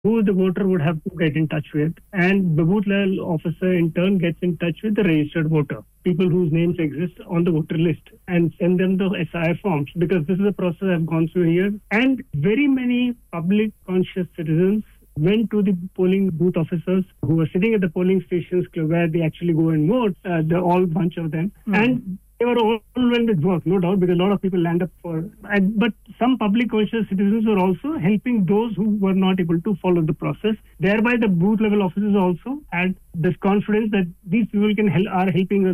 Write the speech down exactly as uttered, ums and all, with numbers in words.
who the voter would have to get in touch with, and the booth level officer in turn gets in touch with the registered voter, people whose names exist on the voter list, and send them the S I R forms, because this is a process I've gone through here. And very many public conscious citizens went to the polling booth officers who were sitting at the polling stations where they actually go and vote, uh, the all bunch of them, mm. and they were overwhelmed with work, no doubt, because a lot of people land up for... And, but some public conscious citizens were also helping those who were not able to follow the process. Thereby, the booth level officers also had this confidence that these people can help, are helping us